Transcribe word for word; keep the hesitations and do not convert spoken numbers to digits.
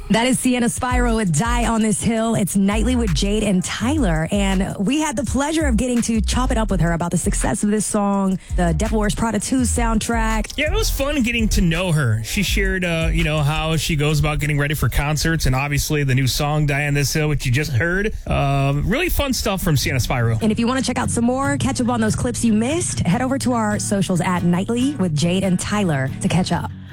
That is Sienna Spyro with Die on This Hill. It's Nightly with Jade and Tyler. And we had the pleasure of getting to chop it up with her about the success of this song, the Devil Wears Prada two soundtrack. Yeah, it was fun getting to know her. She shared, uh, you know, how she goes about getting ready for concerts, and obviously the new song, Die on This Hill, which you just heard. Uh, really fun stuff from Sienna Spyro. And if you want to check out some more, catch up on those clips you missed, head over to our socials at Nightly with Jade and Tyler to catch up.